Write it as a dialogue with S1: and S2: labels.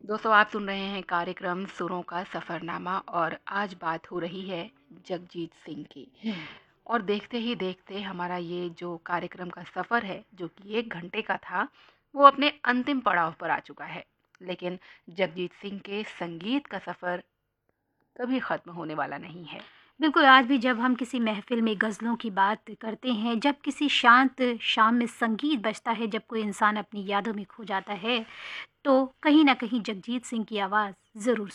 S1: दोस्तों, आप सुन रहे हैं कार्यक्रम सुरों का सफ़रनामा और आज बात हो रही है जगजीत सिंह की। और देखते ही देखते हमारा ये जो कार्यक्रम का सफ़र है, जो कि 1 घंटे का था, वो अपने अंतिम पड़ाव पर आ चुका है। लेकिन जगजीत सिंह के संगीत का सफ़र कभी ख़त्म होने वाला नहीं है।
S2: बिल्कुल, आज भी जब हम किसी महफ़िल में गज़लों की बात करते हैं, जब किसी शांत शाम में संगीत बजता है, जब कोई इंसान अपनी यादों में खो जाता है, तो कहीं न कहीं जगजीत सिंह की आवाज़ ज़रूर